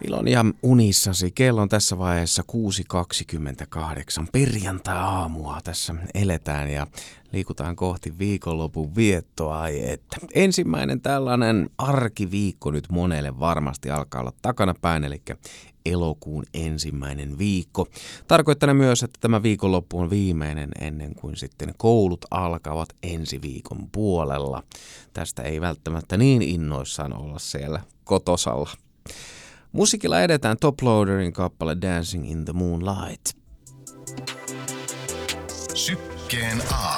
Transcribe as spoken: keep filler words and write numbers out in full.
Ilon ja unissasi. Kello on tässä vaiheessa kuusi kaksikymmentäkahdeksan. Perjantai-aamua tässä eletään ja liikutaan kohti viikonlopun viettoa. Ai että. Ensimmäinen tällainen arkiviikko nyt monelle varmasti alkaa olla takanapäin, eli elokuun ensimmäinen viikko. Tarkoittaa myös, että tämä viikonloppu on viimeinen ennen kuin sitten koulut alkavat ensi viikon puolella. Tästä ei välttämättä niin innoissaan olla siellä kotosalla. Musiikilla edetään Top Loaderin kappale Dancing in the Moonlight. Sykkeen aamu.